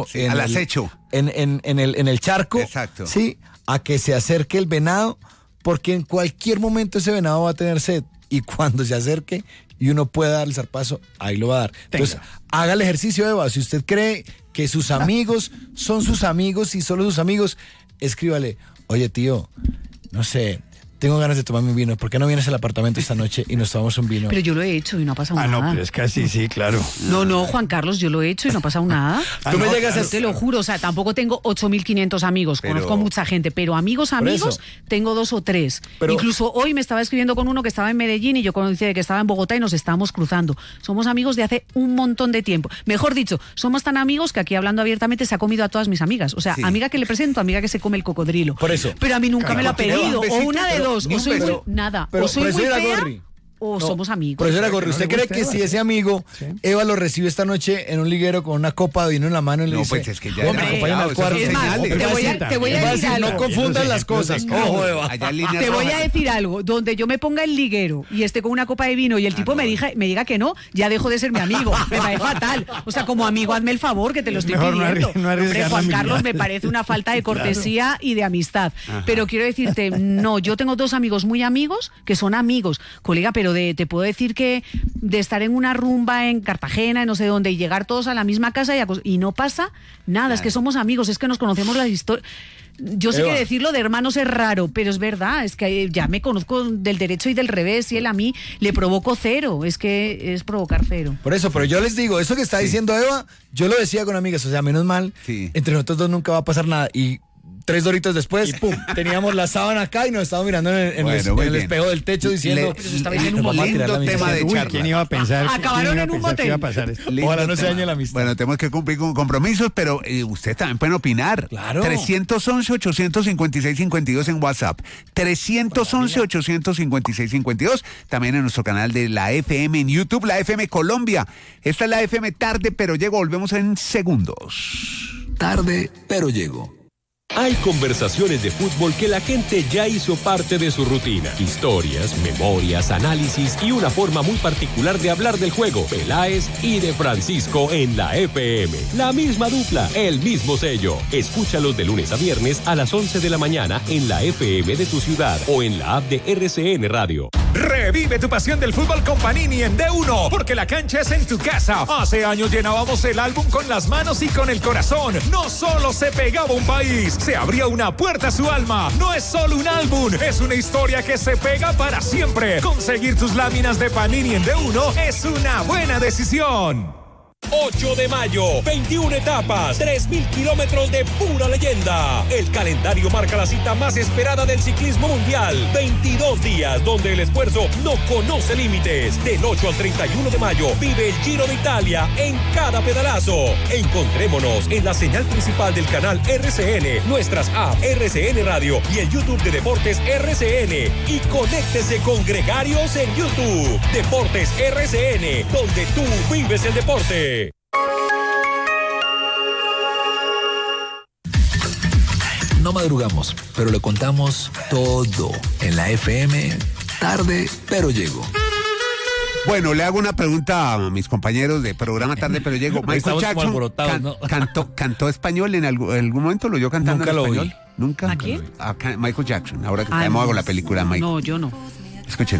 venado al acecho. En el charco. Exacto. Sí, a que se acerque el venado, porque en cualquier momento ese venado va a tener sed. Y cuando se acerque y uno pueda dar el zarpazo, ahí lo va a dar. Entonces, haga el ejercicio, Eva. Si usted cree que sus amigos son sus amigos y solo sus amigos, escríbale: oye, tío, no sé, tengo ganas de tomarme un vino. ¿Por qué no vienes al apartamento esta noche y nos tomamos un vino? Pero yo lo he hecho y no ha pasado nada. No, pero es casi, sí, claro. No, Juan Carlos, yo lo he hecho y no ha pasado nada. Tú me llegas Yo te lo juro, o sea, tampoco tengo 8.500 amigos, conozco mucha gente, pero amigos, tengo 2 o 3. Pero incluso hoy me estaba escribiendo con uno que estaba en Medellín y yo conocí que estaba en Bogotá y nos estábamos cruzando. Somos amigos de hace un montón de tiempo. Mejor dicho, somos tan amigos que aquí, hablando abiertamente, se ha comido a todas mis amigas. O sea, amiga que le presento, amiga que se come el cocodrilo. Por eso. Pero a mí nunca me lo ha pedido. O una de dos, o soy muy... Nada, pero o soy muy fea, Gorri, o somos amigos. Profesora Gorri, ¿usted cree que si ese amigo, Eva, lo recibe esta noche en un liguero con una copa de vino en la mano y le dice, pues es que ya hombre, acompáñame al cuarto? Es más, te voy a decir algo. No confundan las cosas. Ojo, Eva. Te voy a decir algo. Donde yo me ponga el liguero y esté con una copa de vino y el tipo me diga que no, ya dejo de ser mi amigo. Me parece fatal. O sea, como amigo, hazme el favor, que te lo estoy pidiendo. Hombre, Juan Carlos, me parece una falta de cortesía y de amistad. Pero quiero decirte, no, yo tengo 2 amigos muy amigos que son amigos, colega, pero te puedo decir que de estar en una rumba en Cartagena, no sé dónde, y llegar todos a la misma casa y no pasa nada, es que somos amigos, es que nos conocemos la historia. Yo sé que decirlo de hermanos es raro, pero es verdad, es que ya me conozco del derecho y del revés, y él a mí le provoco 0, es que es provocar 0. Por eso, pero yo les digo, eso que está diciendo Eva, yo lo decía con amigas, o sea, menos mal, entre nosotros 2 nunca va a pasar nada, y 3 doritos después, y pum, teníamos la sábana acá y nos estábamos mirando en el espejo del techo diciendo... lindo tema de charla. ¿Quién iba a pensar? Acabaron en un motel. Ojalá no se dañe la amistad. Bueno, tenemos que cumplir con compromisos, pero ustedes también pueden opinar. Claro. 311-856-52 en WhatsApp. 311-856-52. También en nuestro canal de la FM en YouTube, la FM Colombia. Esta es la FM Tarde, pero llego. Volvemos en segundos. Tarde, pero llego. Hay conversaciones de fútbol que la gente ya hizo parte de su rutina. Historias, memorias, análisis y una forma muy particular de hablar del juego. Peláez y de Francisco en la FM. La misma dupla, el mismo sello. Escúchalos de lunes a viernes a las 11 de la mañana en la FM de tu ciudad o en la app de RCN Radio. Revive tu pasión del fútbol con Panini en D1, porque la cancha es en tu casa. Hace años llenábamos el álbum con las manos y con el corazón. No solo se pegaba un país, se abría una puerta a su alma. No es solo un álbum, es una historia que se pega para siempre. Conseguir tus láminas de Panini en D1 es una buena decisión. 8 de mayo, 21 etapas, 3.000 kilómetros de pura leyenda. El calendario marca la cita más esperada del ciclismo mundial. 22 días donde el esfuerzo no conoce límites. Del 8 al 31 de mayo vive el Giro de Italia en cada pedalazo. Encontrémonos en la señal principal del canal RCN, nuestras apps RCN Radio y el YouTube de Deportes RCN. Y conéctese con Gregarios en YouTube. Deportes RCN, donde tú vives el deporte. No madrugamos, pero le contamos todo en la FM Tarde, pero llego. Bueno, le hago una pregunta a mis compañeros de programa Tarde, pero llego. Michael Jackson cantó español en algún momento, lo oyó cantando Nunca en español. Lo oí. ¿Nunca? ¿A quién? Michael Jackson, ahora que está de moda con la película Michael. No, yo no. Escuchen.